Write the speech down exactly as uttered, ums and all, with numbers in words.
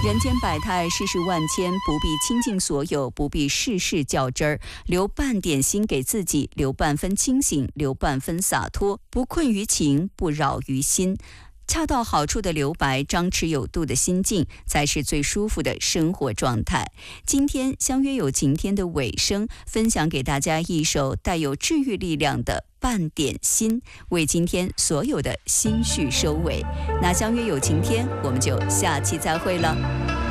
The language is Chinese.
人间百态，世事万千，不必倾尽所有，不必事事较真儿，留半点心给自己，留半分清醒，留半分洒脱，不困于情，不扰于心。恰到好处的留白，张弛有度的心境，才是最舒服的生活状态。今天相约有晴天的尾声，分享给大家一首带有治愈力量的半点心，为今天所有的心绪收尾。那相约有晴天，我们就下期再会了。